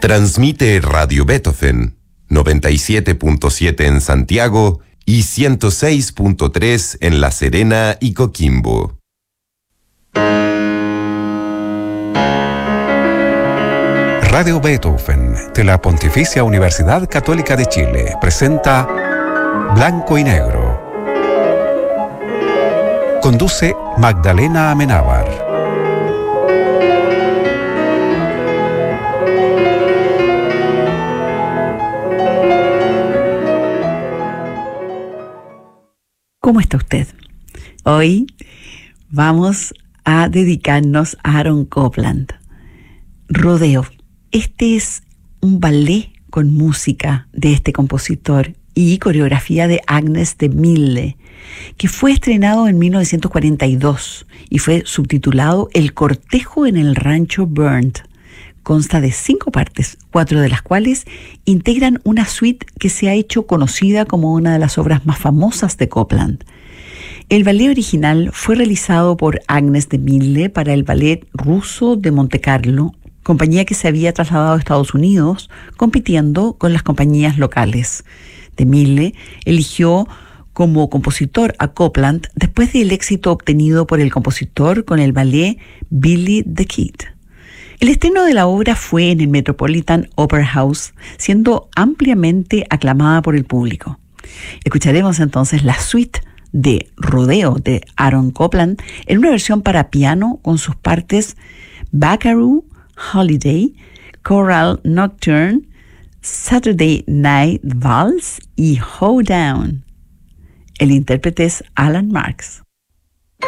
Transmite Radio Beethoven, 97.7 en Santiago y 106.3 en La Serena y Coquimbo. Radio Beethoven de la Pontificia Universidad Católica de Chile presenta Blanco y Negro. Conduce Magdalena Amenábar. ¿Cómo está usted? Hoy vamos a dedicarnos a Aaron Copland. Rodeo. Este es un ballet con música de este compositor y coreografía de Agnes de Mille, que fue estrenado en 1942 y fue subtitulado El cortejo en el rancho Burnt. Consta de 5 partes, 4 de las cuales integran una suite que se ha hecho conocida como una de las obras más famosas de Copland. El ballet original fue realizado por Agnes de Mille para el Ballet Ruso de Montecarlo, compañía que se había trasladado a Estados Unidos, compitiendo con las compañías locales. De Mille eligió como compositor a Copland después del éxito obtenido por el compositor con el ballet Billy the Kid. El estreno de la obra fue en el Metropolitan Opera House, siendo ampliamente aclamada por el público. Escucharemos entonces la suite de Rodeo de Aaron Copland en una versión para piano con sus partes Buckaroo, Holiday, Choral Nocturne, Saturday Night Waltz y Hoedown. El intérprete es Alan Marks.